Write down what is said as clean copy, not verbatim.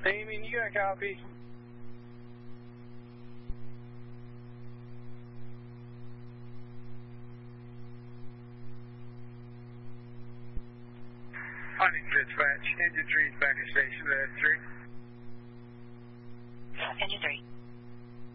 Amy, you got a copy? Hunting dispatch, engine 3 back to station, 3. Engine 3.